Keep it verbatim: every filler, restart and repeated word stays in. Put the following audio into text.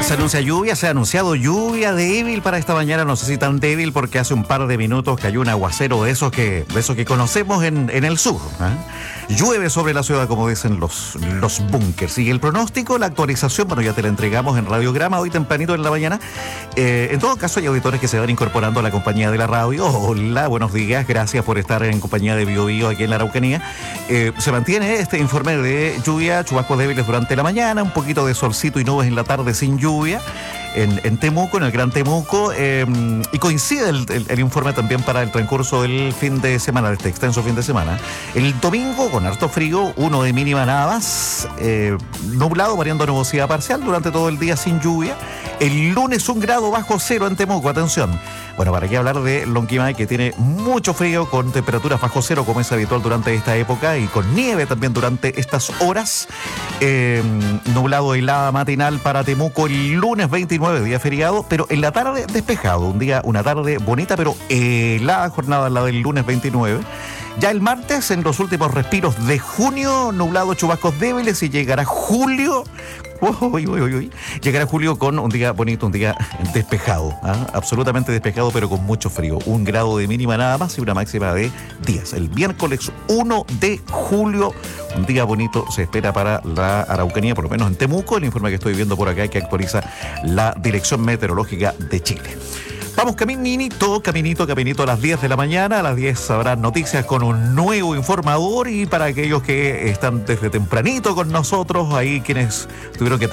Se anuncia lluvia, se ha anunciado lluvia débil para esta mañana, no sé si tan débil porque hace un par de minutos cayó un aguacero de esos que, de esos que conocemos en, en el sur. ¿eh? Llueve sobre la ciudad, como dicen los, los búnkers. Y el pronóstico, la actualización, bueno, ya te la entregamos en Radiograma hoy tempranito en la mañana. Eh, en todo caso, hay auditores que se van incorporando a la compañía de la radio. Hola, buenos días, gracias por estar en compañía de Bio Bio aquí en la Araucanía. Eh, se mantiene este informe de lluvia, chubascos débiles durante la mañana, un poquito de solcito y nubes en la tarde sin lluvia. En, en Temuco, en el Gran Temuco, eh, y coincide el, el, el informe también para el transcurso del fin de semana, de este extenso fin de semana. El domingo, con harto frío, uno de mínima nada más, eh, nublado, variando a nubosidad parcial durante todo el día sin lluvia. El lunes un grado bajo cero en Temuco, atención. Bueno, para qué hablar de Lonquimay, que tiene mucho frío, con temperaturas bajo cero, como es habitual durante esta época, y con nieve también durante estas horas. Eh, nublado, helada matinal para Temuco el lunes veintinueve, día feriado, pero en la tarde despejado. Un día, una tarde bonita, pero helada jornada la del lunes veintinueve. Ya el martes, en los últimos respiros de junio, nublado, chubascos débiles, y llegará julio. Uy, uy, uy, uy. Llegará julio con un día bonito, un día despejado, ¿eh? Absolutamente despejado, pero con mucho frío. Un grado de mínima nada más y una máxima de diez. El miércoles uno de julio, un día bonito se espera para la Araucanía, por lo menos en Temuco, el informe que estoy viendo por acá y que actualiza la Dirección Meteorológica de Chile. Vamos caminito, caminito, caminito a las diez de la mañana. A las diez habrá noticias con un nuevo informador, y para aquellos que están desde tempranito con nosotros, ahí quienes tuvieron que